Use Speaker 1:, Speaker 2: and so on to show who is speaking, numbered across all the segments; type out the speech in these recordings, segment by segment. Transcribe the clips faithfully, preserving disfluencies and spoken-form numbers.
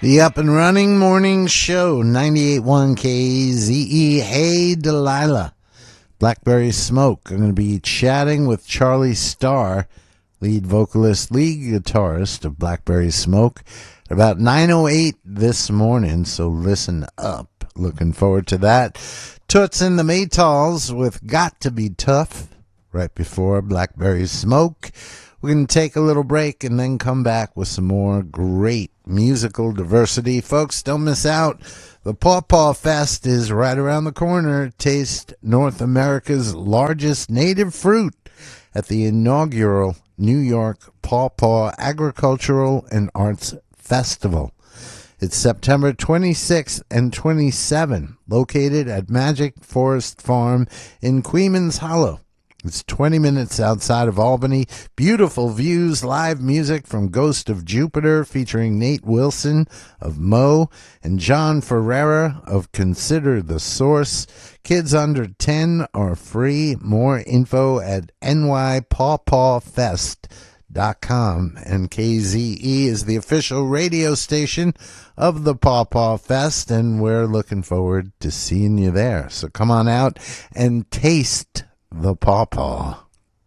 Speaker 1: The Up and Running Morning Show, ninety-eight point one K Z E. Hey, Delilah. Blackberry Smoke. I'm going to be chatting with Charlie Starr, lead vocalist, lead guitarist of Blackberry Smoke, at about nine oh eight this morning, so listen up. Looking forward to that. Toots and the Maytals with Got to Be Tough, right before Blackberry Smoke. We're going to take a little break and then come back with some more great musical diversity. Folks, don't miss out. The Paw Paw Fest is right around the corner. Taste North America's largest native fruit at the inaugural New York Paw Paw Agricultural and Arts Festival. It's September twenty-sixth and twenty-seventh, located at Magic Forest Farm in Queens Hollow. It's twenty minutes outside of Albany. Beautiful views, live music from Ghost of Jupiter featuring Nate Wilson of Mo and John Ferreira of Consider the Source. Kids under ten are free. More info at N Y paw paw fest dot com. And K Z E is the official radio station of the Paw Paw Fest, and we're looking forward to seeing you there. So come on out and taste the Paw Paw.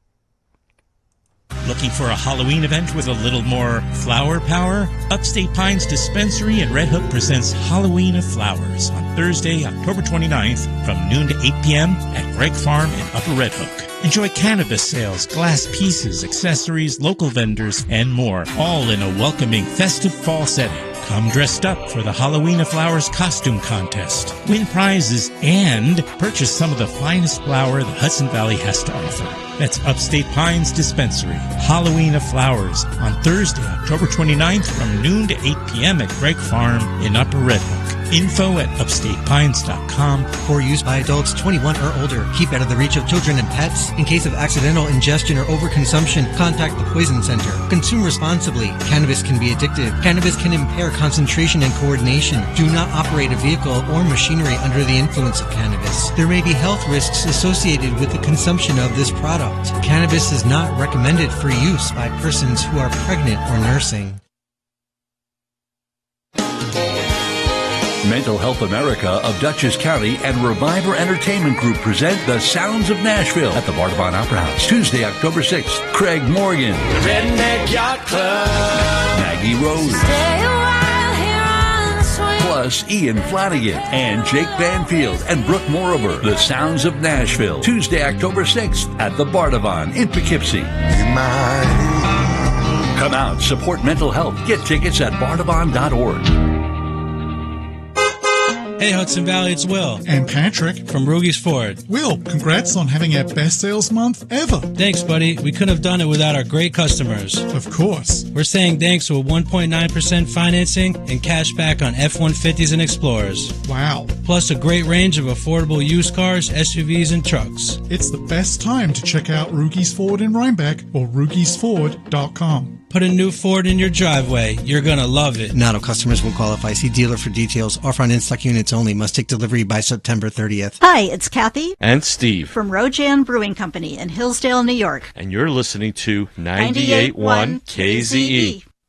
Speaker 2: Looking for a Halloween event with a little more flower power? Upstate Pines Dispensary in Red Hook presents Halloween of Flowers on Thursday, October twenty-ninth from noon to eight p.m. at Greg Farm in Upper Red Hook. Enjoy cannabis sales, glass pieces, accessories, local vendors, and more, all in a welcoming festive fall setting. Come dressed up for the Halloween of Flowers costume contest, win prizes, and purchase some of the finest flour the Hudson Valley has to offer. That's Upstate Pines Dispensary. Halloween of Flowers on Thursday, October twenty-ninth from noon to eight p.m. at Greg Farm in Upper Red Hook. Info at upstate pines dot com.
Speaker 3: For use by adults twenty-one or older. Keep out of the reach of children and pets. In case of accidental ingestion or overconsumption, contact the Poison Center. Consume responsibly. Cannabis can be addictive. Cannabis can impair concentration and coordination. Do not operate a vehicle or machinery under the influence of cannabis. There may be health risks associated with the consumption of this product. Cannabis is not recommended for use by persons who are pregnant or nursing.
Speaker 4: Mental Health America of Dutchess County and Reviver Entertainment Group present The Sounds of Nashville at the Bardavon Opera House, Tuesday, October sixth. Craig Morgan,
Speaker 5: the Redneck Yacht Club,
Speaker 4: Maggie Rose,
Speaker 5: stay a while here on the swing,
Speaker 4: plus Ian Flanagan and Jake Banfield and Brooke Morover. The Sounds of Nashville, Tuesday, October sixth at the Bardavon in Poughkeepsie. Come out, support mental health. Get tickets at bardavon dot org.
Speaker 6: Hey Hudson Valley, it's Will.
Speaker 7: And Patrick.
Speaker 6: From Rugy's Ford.
Speaker 7: Will, congrats on having our best sales month ever.
Speaker 6: Thanks, buddy. We couldn't have done it without our great customers.
Speaker 7: Of course.
Speaker 6: We're saying thanks to a one point nine percent financing and cash back on F one fifties and Explorers.
Speaker 7: Wow.
Speaker 6: Plus a great range of affordable used cars, S U Vs, and trucks.
Speaker 7: It's the best time to check out Rugy's Ford in Rhinebeck or rugies ford dot com.
Speaker 6: Put a new Ford in your driveway. You're going to love it.
Speaker 3: Not all customers will qualify. See dealer for details. Offer on in-stock units only. Must take delivery by September thirtieth.
Speaker 8: Hi, it's Kathy.
Speaker 9: And Steve.
Speaker 8: From Rojan Brewing Company in Hillsdale, New York.
Speaker 9: And you're listening to ninety-eight point one K Z E.